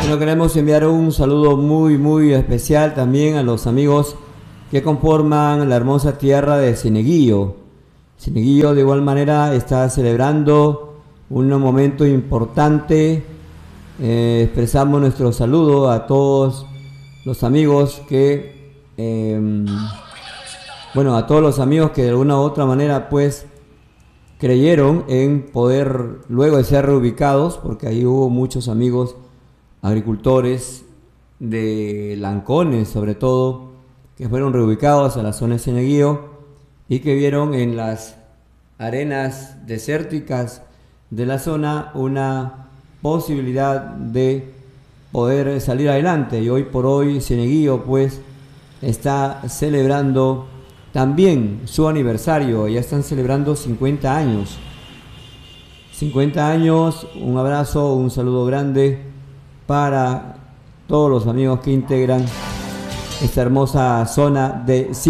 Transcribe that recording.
Bueno, queremos enviar un saludo muy especial también a los amigos que conforman la hermosa tierra de Cieneguillo. Cieneguillo de igual manera está celebrando un momento importante. Expresamos nuestro saludo a todos los amigos que, a todos los amigos que de alguna u otra manera pues creyeron en poder, luego de ser reubicados, porque ahí hubo muchos amigos agricultores de Lancones sobre todo, que fueron reubicados a la zona de Cieneguillo y que vieron en las arenas desérticas de la zona una posibilidad de poder salir adelante. Y hoy por hoy Cieneguillo pues está celebrando también su aniversario. Ya están celebrando 50 años. 50 años, un abrazo, un saludo grande para todos los amigos que integran esta hermosa zona de